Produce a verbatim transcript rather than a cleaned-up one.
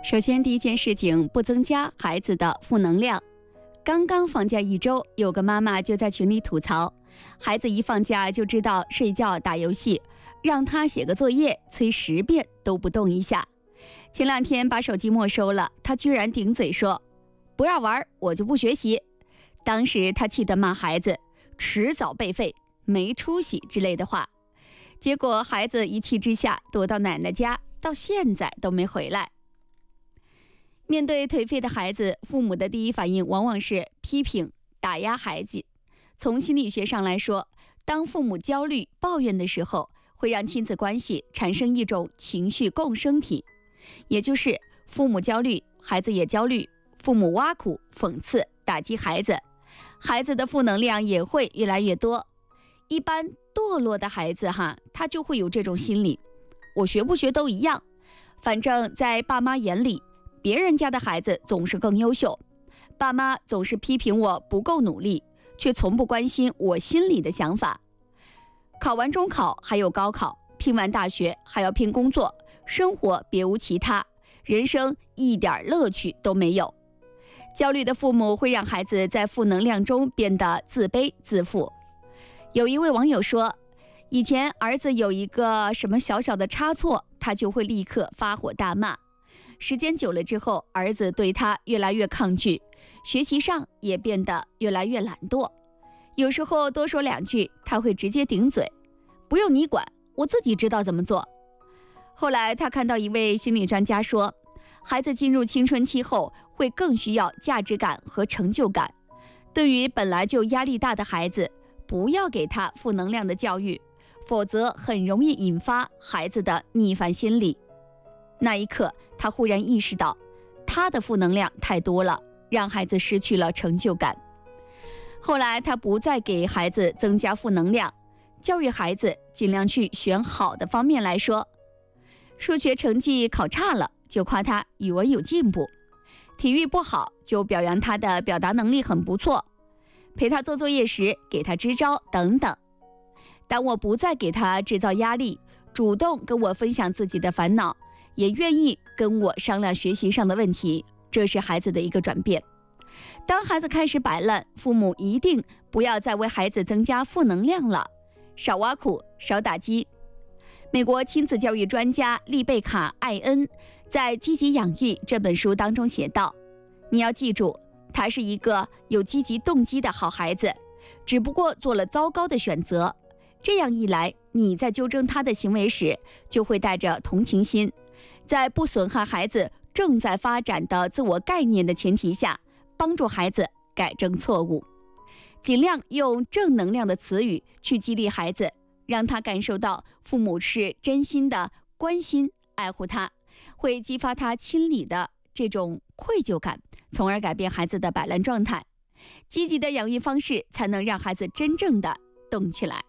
首先，第一件事情，不增加孩子的负能量。刚刚放假一周，有个妈妈就在群里吐槽，孩子一放假就知道睡觉打游戏，让他写个作业，催十遍都不动一下。前两天把手机没收了，他居然顶嘴说不让玩我就不学习。当时他气得骂孩子迟早被废，没出息之类的话。结果孩子一气之下躲到奶奶家，到现在都没回来。面对颓废的孩子，父母的第一反应往往是批评、打压孩子。从心理学上来说，当父母焦虑、抱怨的时候，会让亲子关系产生一种情绪共生体，也就是父母焦虑，孩子也焦虑，父母挖苦、讽刺、打击孩子，孩子的负能量也会越来越多。一般堕落的孩子哈，他就会有这种心理，我学不学都一样，反正在爸妈眼里，别人家的孩子总是更优秀，爸妈总是批评我不够努力，却从不关心我心里的想法。考完中考还有高考，拼完大学还要拼工作，生活别无其他，人生一点乐趣都没有。焦虑的父母会让孩子在负能量中变得自卑自负。有一位网友说，以前儿子有一个什么小小的差错，他就会立刻发火大骂。时间久了之后，儿子对他越来越抗拒，学习上也变得越来越懒惰。有时候多说两句，他会直接顶嘴，不用你管，我自己知道怎么做。后来他看到一位心理专家说，孩子进入青春期后会更需要价值感和成就感。对于本来就压力大的孩子，不要给他负能量的教育，否则很容易引发孩子的逆反心理。那一刻，他忽然意识到，他的负能量太多了，让孩子失去了成就感。后来他不再给孩子增加负能量，教育孩子尽量去选好的方面来说。数学成绩考差了，就夸他语文有进步；体育不好，就表扬他的表达能力很不错；陪他做作业时，给他支招等等。当我不再给他制造压力，主动跟我分享自己的烦恼，也愿意跟我商量学习上的问题，这是孩子的一个转变。当孩子开始摆烂，父母一定不要再为孩子增加负能量了，少挖苦，少打击。美国亲子教育专家丽贝卡·艾恩在《积极养育》这本书当中写道，你要记住，他是一个有积极动机的好孩子，只不过做了糟糕的选择。这样一来，你在纠正他的行为时，就会带着同情心，在不损害孩子正在发展的自我概念的前提下，帮助孩子改正错误。尽量用正能量的词语去激励孩子，让他感受到父母是真心的关心爱护他，会激发他心里的这种愧疚感，从而改变孩子的摆烂状态。积极的养育方式才能让孩子真正的动起来。